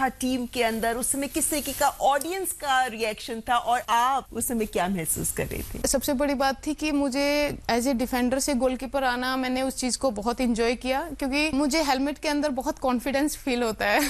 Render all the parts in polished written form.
था टीम के अंदर, उस समय किस तरीके का ऑडियंस का रिएक्शन था और आप उस समय क्या महसूस कर रहे थे? सबसे बड़ी बात थी कि मुझे एज ए डिफेंडर से गोलकीपर आना, मैंने उस चीज को बहुत इंजॉय किया क्योंकि मुझे हेलमेट के अंदर बहुत कॉन्फिडेंस फील होता है।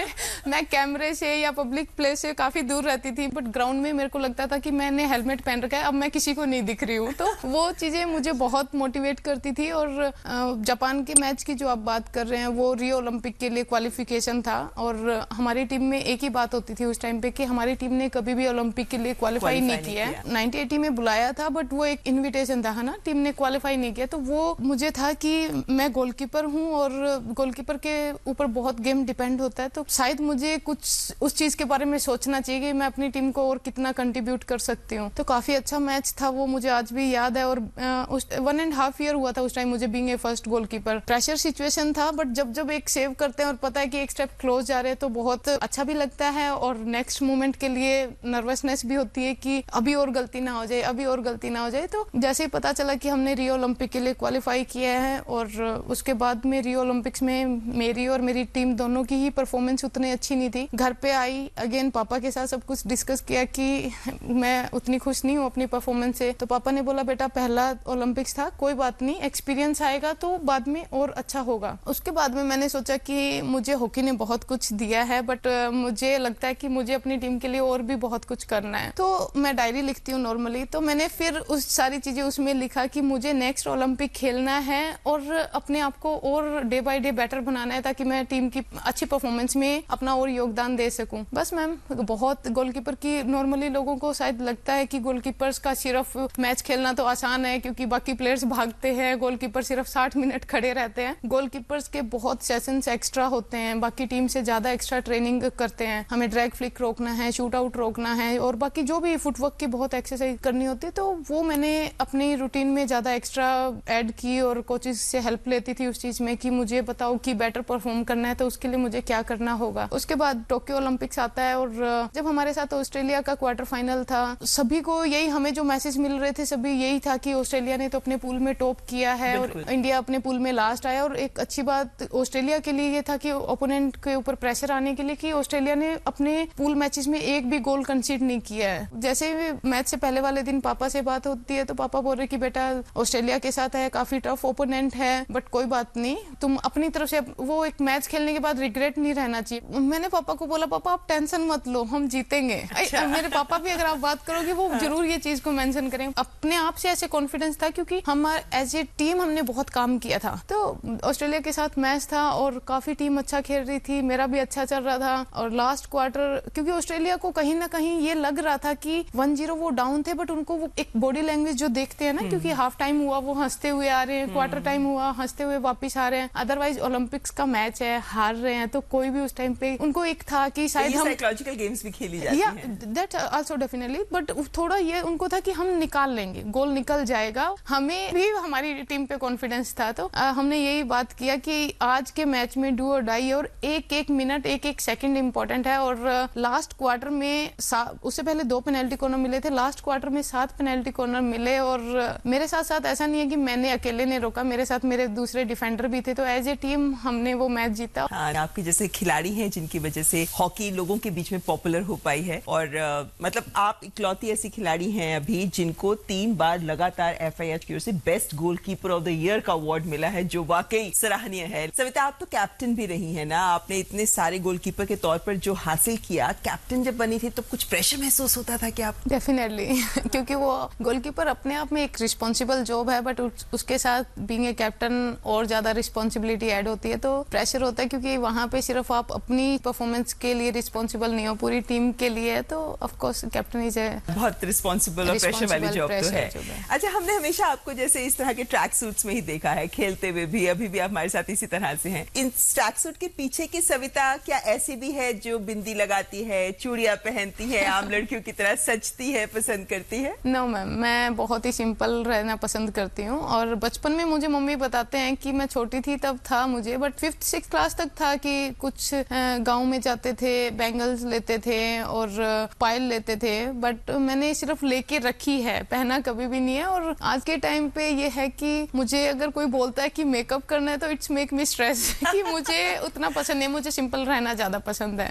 मैं कैमरे से या पब्लिक प्लेस से काफी दूर रहती थी, बट ग्राउंड में मेरे को लगता था कि मैंने हेलमेट पहन रखा है, अब मैं किसी को नहीं दिख रही हूँ। तो वो चीजें मुझे बहुत मोटिवेट करती थी। और जापान के मैच की जो आप बात कर रहे हैं, वो रियो ओलंपिक के लिए क्वालिफिकेशन था और हमारी टीम में एक ही बात होती थी उस टाइम पे कि हमारी टीम ने कभी भी ओलंपिक के लिए क्वालिफाई नहीं किया है। 1980 में बुलाया था, बट वो एक इन्विटेशन था, है ना, टीम ने क्वालिफाई नहीं किया। तो वो मुझे था कि मैं गोलकीपर हूँ और गोलकीपर के ऊपर बहुत गेम डिपेंड होता है, तो शायद मुझे कुछ उस चीज के बारे में सोचना चाहिए कि मैं अपनी टीम को और कितना कंट्रीब्यूट कर सकती हूँ। तो काफी अच्छा मैच था वो, मुझे आज भी याद है। और उस 1.5 ईयर हुआ था उस टाइम मुझे being a first goalkeeper. Pressure situation था, बट जब एक सेव करते हैं और पता है कि एक स्टेप क्लोज जा रहे हैं तो बहुत अच्छा भी लगता है और नेक्स्ट मोमेंट के लिए नर्वसनेस भी होती है कि अभी और गलती ना हो जाए, अभी और गलती ना हो जाए। तो जैसे ही पता चला कि हमने रियो ओलंपिक के लिए क्वालिफाई किया है और उसके बाद में रियो ओलंपिक्स में मेरी और मेरी टीम दोनों की ही परफॉर्मेंस उतनी अच्छी नहीं थी। घर पे आई, अगेन पापा के साथ सब कुछ डिस्कस किया कि मैं उतनी खुश नहीं हूँ अपनी परफॉर्मेंस से। तो पापा ने बोला, बेटा पहला ओलंपिक्स था, कोई बात नहीं, एक्सपीरियंस आएगा तो बाद में और अच्छा होगा। उसके बाद में मैंने सोचा कि मुझे हॉकी ने बहुत कुछ दिया है, बट मुझे लगता है कि मुझे अपनी टीम के लिए और भी बहुत कुछ करना है। तो मैं डायरी लिखती हूँ नॉर्मली, तो मैंने फिर उस सारी चीजें उसमें लिखा कि मुझे नेक्स्ट ओलंपिक खेलना है और अपने आप को और डे बाय डे बेटर बनाना है ताकि मैं टीम की अच्छी परफॉर्मेंस में अपना और योगदान दे सकूं। बस मैम, बहुत गोलकीपर की नॉर्मली लोगों को शायद लगता है कि गोलकीपर्स का सिर्फ मैच खेलना तो आसान है क्योंकि बाकी प्लेयर्स भागते हैं, गोलकीपर सिर्फ 60 मिनट खड़े रहते हैं। गोलकीपर्स के बहुत सेशंस एक्स्ट्रा होते हैं, बाकी टीम से ज्यादा एक्स्ट्रा ट्रेनिंग करते हैं। हमें ड्रैग फ्लिक रोकना है, शूट आउट रोकना है और बाकी जो भी फुटवर्क की बहुत एक्सरसाइज करनी होती है। तो वो मैंने अपनी रूटीन में ज्यादा एक्स्ट्रा ऐड की और कोचेस से हेल्प लेती थी उस चीज में कि मुझे बताओ कि बेटर परफॉर्म करना है तो उसके लिए मुझे क्या करना होगा। उसके बाद टोक्यो ओलंपिक्स आता है और जब हमारे साथ ऑस्ट्रेलिया का क्वार्टर फाइनल था, सभी को यही, हमें जो मैसेज मिल रहे थे सभी यही था कि ऑस्ट्रेलिया ने तो अपने पूल में टॉप किया है और इंडिया अपने पूल में लास्ट आया। और एक अच्छी बात ऑस्ट्रेलिया के लिए ये था कि ओपोनेंट के ऊपर प्रेशर आने के लिए कि ऑस्ट्रेलिया ने अपने पूल मैचेस में एक भी गोल कंसीड नहीं किया है। जैसे मैच से पहले वाले दिन पापा से बात होती है तो पापा बोल रहे कि बेटा ऑस्ट्रेलिया के साथ है, काफी टफ ओपोनेंट है, बट कोई बात नहीं, तुम अपनी तरफ से, वो एक मैच खेलने के बाद रिग्रेट नहीं रहना चाहिए। मैंने पापा को बोला, पापा आप टेंशन मत लो, हम जीतेंगे। अच्छा। मेरे पापा भी अगर आप बात करोगे वो जरूर ये चीज को मेंशन करेंगे। अपने आप से ऐसे कॉन्फिडेंस था क्योंकि हम एज ए टीम हमने बहुत काम किया था। तो ऑस्ट्रेलिया के साथ मैच था और काफी टीम अच्छा खेल रही थी, मेरा भी अच्छा चल रहा था। और लास्ट क्वार्टर, क्योंकि ऑस्ट्रेलिया को कहीं ना कहीं ये लग रहा था कि 1-0 वो डाउन थे, बट उनको वो एक बॉडी लैंग्वेज जो देखते हैं ना, क्योंकि हाफ टाइम हुआ वो हंसते हुए आ रहे हैं, क्वार्टर टाइम हुआ हंसते हुए वापस आ रहे हैं। अदरवाइज ओलंपिक्स का मैच है, हार रहे हैं तो कोई भी उस टाइम पे उनको एक था कि शायद हम साइकोलॉजिकल गेम्स भी खेली जाती हैं। दैट आल्सो डेफिनेटली, बट थोड़ा ये उनको था कि हम निकाल लेंगे, गोल निकल जाएगा। हमें भी हमारी टीम पे कॉन्फिडेंस था। तो हमने यही बात किया कि आज के मैच में डू और डाई और एक मिनट, एक सेकंड इंपॉर्टेंट है। और लास्ट क्वार्टर में उससे पहले 2 पेनल्टी कॉर्नर मिले थे, लास्ट क्वार्टर में 7 पेनल्टी कॉर्नर मिले। और मेरे साथ साथ ऐसा नहीं है कि मैंने अकेले ने रोका, मेरे साथ मेरे दूसरे डिफेंडर भी थे। तो एज ए टीम हमने वो मैच जीता। हाँ, आपके जैसे खिलाड़ी हैं जिनकी वजह से हॉकी लोगों के बीच में पॉपुलर हो पाई है और मतलब आप इकलौती ऐसी खिलाड़ी हैं अभी जिनको 3 बार लगातार FIH की ओर से best goalkeeper of the year का अवार्ड मिला है, जो वाकई सराहनीय है। सविता, आप तो कैप्टन भी रही है ना, आपने इतने सारे गोलकीपर के तौर पर जो हासिल किया, कैप्टन जब बनी थी तो कुछ प्रेशर महसूस होता था क्या? डेफिनेटली क्योंकि वो गोलकीपर अपने आप में एक रिस्पॉन्सिबल जॉब है, बट उसके साथ बीइंग ए कैप्टन और ज्यादा रिस्पॉन्सिबिलिटी ऐड होती है, तो प्रेशर होता है क्योंकि वहां पे सिर्फ आप अपनी परफॉर्मेंस के लिए रिस्पॉन्सिबल नहीं हो, पूरी टीम के लिए है। तो ऑफ कोर्स कैप्टन इज बहुत रिस्पॉन्सिबल और प्रेशर वाली जॉब तो है। अच्छा, हमने हमेशा आपको जैसे इस तरह के ट्रैक सूट्स में ही देखा है, खेलते हुए भी, अभी भी आप हमारे साथ इसी तरह से हैं। इन ट्रैक सूट के पीछे की सविता क्या ऐसी भी है जो बिंदी लगाती है, चूड़ियां पहनती है, आम लड़कियों की तरह सजती है, पसंद करती है? नो मैम, मैं बहुत ही सिंपल रहना पसंद करती हूँ। और बचपन में मुझे मम्मी बताते हैं कि मैं छोटी थी तब था मुझे, बट 5th-6th क्लास तक था कि कुछ गांव में जाते थे, बैंगल्स लेते थे और पायल लेते थे, बट मैंने सिर्फ लेके रखी है, पहना कभी भी नहीं है। और आज के टाइम पे ये है कि मुझे अगर कोई बोलता है कि मेकअप करना है तो इट्स मेक मी स्ट्रेस कि मुझे उतना पसंद नहीं, मुझे सिंपल रहना ज्यादा पसंद है।